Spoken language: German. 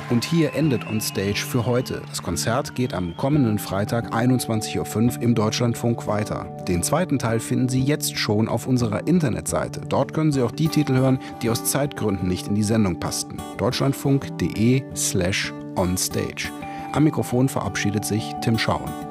Und hier endet On Stage für heute. Das Konzert geht am kommenden Freitag 21:05 Uhr im Deutschlandfunk weiter. Den zweiten Teil finden Sie jetzt schon auf unserer Internetseite. Dort können Sie auch die Titel hören, die aus Zeitgründen nicht in die Sendung passten. deutschlandfunk.de/onstage. Am Mikrofon verabschiedet sich Tim Schauen.